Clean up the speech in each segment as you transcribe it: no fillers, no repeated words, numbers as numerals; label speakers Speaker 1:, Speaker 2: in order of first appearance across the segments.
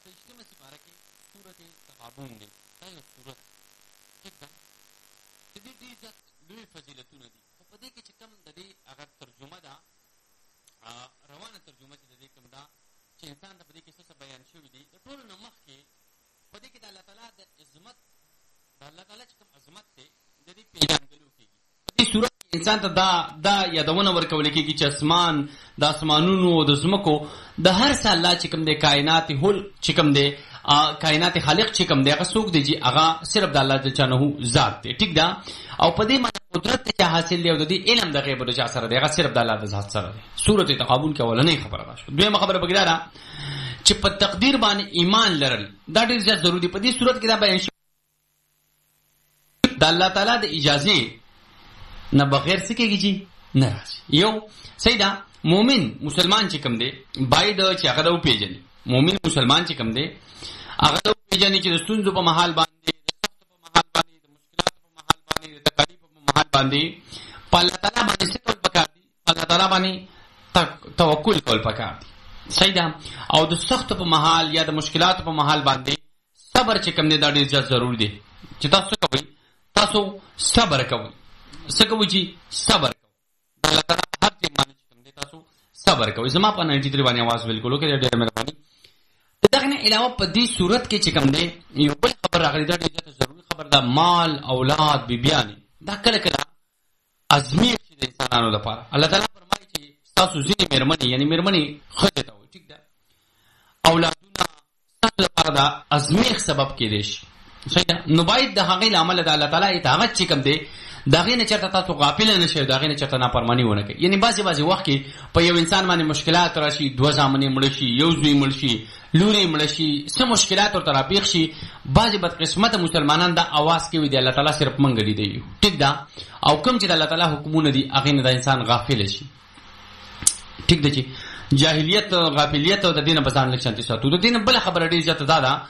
Speaker 1: اجتماع سپاره کې سورت تغابن دی. دا یو سورت ٹھیک ده، د دې ډېر زیات لوی فضیلتونه دي. خو په دې کې چې کوم د دې هغه ترجمه ده، روانه ترجمه چې د دې کوم ده چې انسان ته په دې کې څه بیان شوي دي، د ټولو نه مخکې په دې کې د الله تعالی د عظمت، د الله تعالی چې کوم عظمت دی د دې پیژندلو کېږي. په دې صورت کې انسان ته دا یادونه ورکول کېږي چې اسمان، د اسمانونو او د ځمکو د هر څه الله چې کوم دی، کائنات هول چې کوم دی، کائنات خالق چې کوم دی، هغه څوک دی چې هغه صرف د الله جل شانه ذات دی. ټیک ده، او په دې باندې قدرت چې حاصل دی او د دې علم د غیب د چا سره دی، هغه صرف د الله د ذات سره دی. سورۃ تغابن کې اولنۍ خبره ده. دویمه خبره بګی ده چې په تقدیر باندې ایمان لرل دا ډېر زیات ضروري دی. په دې صورت کې دا بیان شوی د الله تعالی د اجازه نه بغیر څه کېږي چې نه راځي. یو سیدا مؤمن مسلمان چې کوم دی باید چې هغه د پیژني، مؤمن مسلمان چې کوم دی هغه د پیژني چې د ستونزو په محل باندې، د سختو په محل باندې، د مشکلاتو په محل باندې، د تکالیف په محل باندې په الله تعالی باندې څه کول پکار دي، الله تعالی باندې توکل کول پکار دي. سیدا او د سختو په محل یا د مشکلاتو په محل باندې صبر چې کوم دی دا ډېر زیات ضروري دی. چې تاسو کوئ، تاسو صبر کوئ، څه کوئ چې صبر کوئ، د الله تعالی هر څه باندې چې کوم دی تاسو صبر کوئ. زما په 93 باندې आवाज بالکل وکړئ، ډېر مهرباني. دغه نه علاوه په دې صورت کې چې کوم دی یو بل خبر راغلی، دا ډېر زیات ضروري خبر ده. مال، اولاد، بیبیانې دا کله کله ازمیښت شي د انسانانو لپاره. الله تعالی فرمایي چې تاسو ځینې مېرمنې، یعنی مېرمنې ښځې ته وایي، ټیک ده، اولادونه ستاسو لپاره د ازمیښت سبب کېدی شي. صحیح ده، نو باید د هغې له امله د الله تعالی اطاعت چې کوم دی د هغې نه چېرته تاسو غافله نه شئ، د هغې نه چېرته نافرماني ونه کوئ. یعنې بعضې وخت کې په یو انسان باندې مشکلات راشي، دوه زامنې مړه شي، یو زوی مړ شي، لورې مړه شي، څه مشکلات ورته راپېښ شي. بعضې بدقسمته مسلمانان دا اواز کوي د الله تعالی صرف موږ لیدی یو، ټیک ده، او کوم چې د الله تعالی حکمونه دي هغې نه د انسان غافله شي. ټیک ده چې جاهلیت، غافلیت او د دې نه به ځان لږ شانتي ساتو. د دې نه بله خبره ډېر زیاته دا ده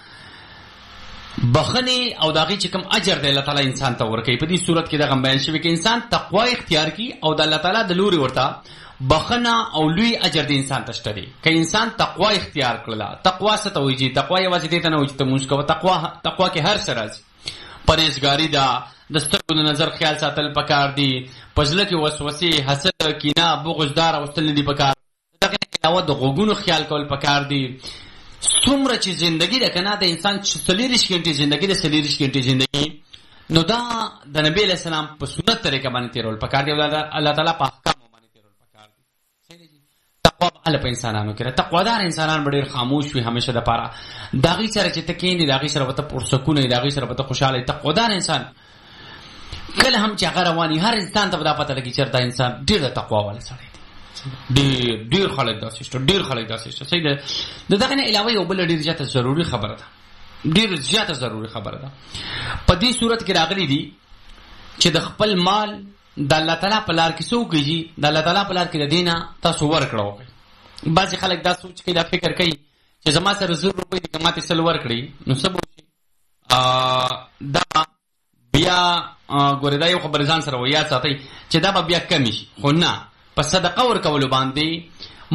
Speaker 1: بخنه او داغي چې کوم اجر دی الله تعالی انسان ته ورکوي. په دې صورت کې دا بیان شوی کې انسان تقوا اختیار کی او د الله تعالی د لوري ورته بخنه او لوی اجر دی انسان ته شته دی. که انسان تقوا اختیار کړله، تقوا څه ته وایي؟ تقوا یوازې دې ته نه وایي چې ته مونږ کوه. تقوا کې هر څه راځي. پرهیزګاري ده، د سترګو د نظر خیال ساتل پکار دي، په زړه کې وسوسې، حسد، کینه، بغض دار اوستل نه دي پکار. دغه علاوه د غوږونو خیال کول پکار دي. څومره چې زندگی ده کنه د انسان 40 غنټې زندگی ده، 40 غنټې زندگی، نو دا د نبی علیہ السلام په سنت طریقه باندې تیرول پکار دی، الله تعالی په احکام باندې تیرول پکار دی. صحیح دی. تقوا به په انسانانو کې، تقوادار انسانان ډېر خاموش وي همیشه د پاره. داغي سره چې تکین دي، داغي سره وته پرسکونه، داغي سره وته خوشاله. تقوادار انسان کله هم چې هغه رواني، هر انسان ته دا پته لګي چې دا انسان ډېر تقوا والا سړی دی. ډېر خلک داسې شته، ډېر خلک داسې شته. صحیح ده. دغه نه علاوه یو بل ډېر زیاته ضروري خبره ده، ډېر زیاته ضروري خبره ده. په دې صورت کې راغلي دي چې د خپل مال د الله تعالی په لار کې څوک کېږي، د الله تعالی په لار کې د دینه تاسو ورکړه وکړئ. بعضې خلک دا سوچ کوي، دا فکر کوي چې زما سره 100 روپۍ دي، که ماته 100 ورکړي نو څه به وشي. دا بیا ګورې دا یو خبره ځان سره یاد ساتئ چې دا به بیا کمې شي، خو نه، په صدقه ورکولو باندې